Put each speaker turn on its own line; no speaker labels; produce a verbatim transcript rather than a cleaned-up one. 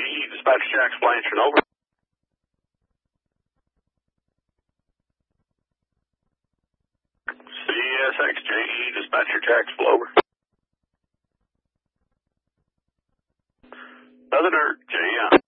E, dispatch Jax Blanchard, over. C S X J E, dispatcher Jacksonville, over. Southern Earth, J M.